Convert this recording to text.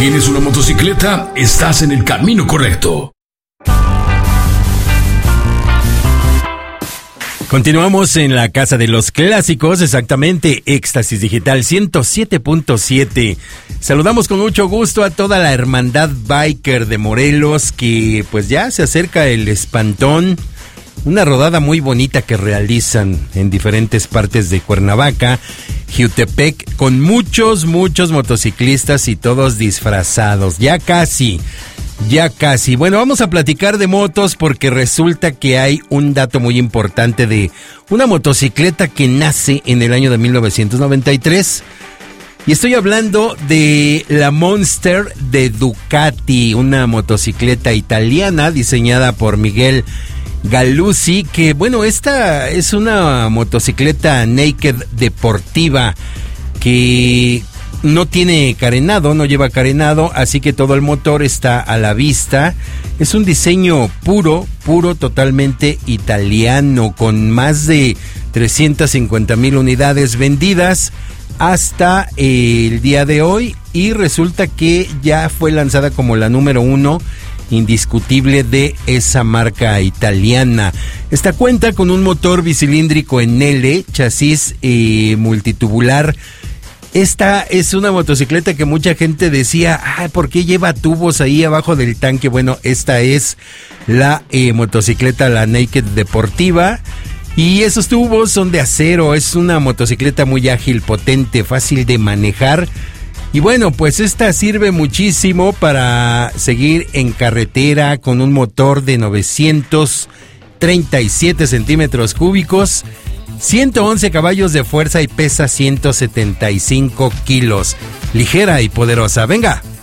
¿Tienes una motocicleta? Estás en el camino correcto. Continuamos en la Casa de los Clásicos, exactamente, Éxtasis Digital 107.7. Saludamos con mucho gusto a toda la hermandad biker de Morelos, que pues ya se acerca el Espantón, una rodada muy bonita que realizan en diferentes partes de Cuernavaca, Jiutepec, con muchos motociclistas y todos disfrazados, ya casi. Bueno, vamos a platicar de motos porque resulta que hay un dato muy importante de una motocicleta que nace en el año de 1993. Y estoy hablando de la Monster de Ducati, una motocicleta italiana diseñada por Miguel Galuzzi, que bueno, esta es una motocicleta naked deportiva que no tiene carenado, no lleva carenado, así que todo el motor está a la vista. Es un diseño puro, totalmente italiano, con más de 350,000 unidades vendidas hasta el día de hoy, y resulta que ya fue lanzada como la número 1 indiscutible de esa marca italiana. Esta cuenta con un motor bicilíndrico en L, chasis multitubular. Esta es una motocicleta que mucha gente decía, ¿por qué lleva tubos ahí abajo del tanque? Bueno, esta es la motocicleta, la Naked deportiva, y esos tubos son de acero. Es una motocicleta muy ágil, potente, fácil de manejar. Y bueno, pues esta sirve muchísimo para seguir en carretera con un motor de 937 centímetros cúbicos, 111 caballos de fuerza y pesa 175 kilos. Ligera y poderosa. Venga.